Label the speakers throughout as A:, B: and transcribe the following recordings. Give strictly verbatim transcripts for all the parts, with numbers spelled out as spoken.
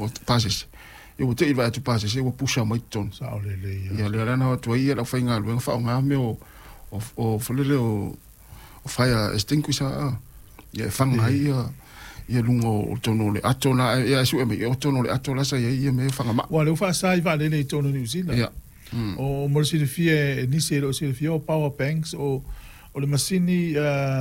A: o passes e o te i vai tu passes e o puxa mai ton
B: sa o le le
A: ia le rana tu ia la fainga lu fa nga me o o folele o o fire extinguisher ia fanga ia ia lungo o tono le atona ia su e o tono le atola sa ia me fanga ma
B: wa le fa sa i va le le tono New Zealand
A: ia
B: o mo si le fie ni se lo si le fie o power banks o o le masini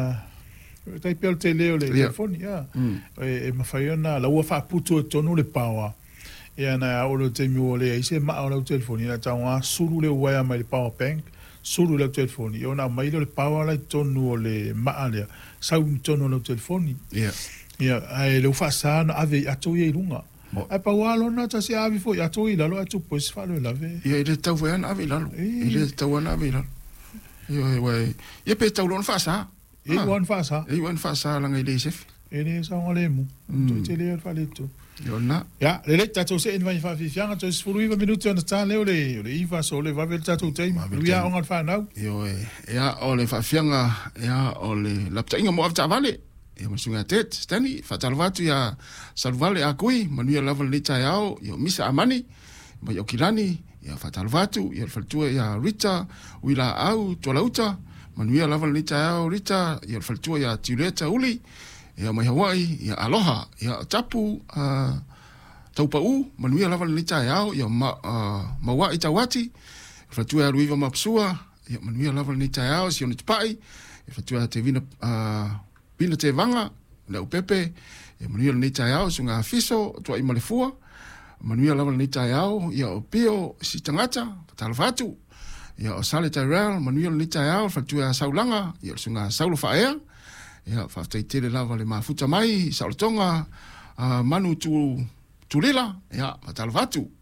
B: tai pel te leo le telefoni ia e ma fai ona la ua fa puto tono le power ia na o le te mi o le ise ma o le telefoni na tawa sulu le waya mai le power bank sulu le telefoni ona mai le power la tono le ma ale sa un tono le telefoni
A: ia
B: ia ai le fa sa na ave ato ia lunga ai pa walo na ta se ave fo ato ia lo ato pois fa le lave
A: ia le tau ven ave la ile tau na ave la ia wai ia pe tau lon fa sa
B: e wan fa sa
A: e wan fa sa la ngai le chef
B: e le sa ngole mu to te le fa le to
A: Yona.
B: Ja, le le tato se in vai fa fianga to is fulu iva minuti on sta le le le iva so le va vel tato te ma lu ya on fa now.
A: Yo e ya o le fa fianga ya o le la ptainga mo afta vale. Ya mo sunga tet stani fa talvatu ya salvale a kui manu ya lava le tai ao yo misa amani ma yo kilani ya fa talvatu ya fa tu ya rita wila au to lauta manu ya lava le tai ao rita ya fa tu ya tileta uli ya mai Hawaii ya aloha ya tapu uh, taupau manuia lava le tai ao ya ma uh, mawa itawati fatua ruiva mapsua ya manuia lava le tai ao si ona pai fatua te vina uh, vina te vanga na upepe ya manuia le tai ao sunga fiso tua i malefua manuia lava le tai ao ya opio si tangata talvatu ya osale tai real manuia le tai ao fatua saulanga ya sunga saulo faea ya fa te tele lava le mafuta mai sa tonga manu tu tulila ya talvatu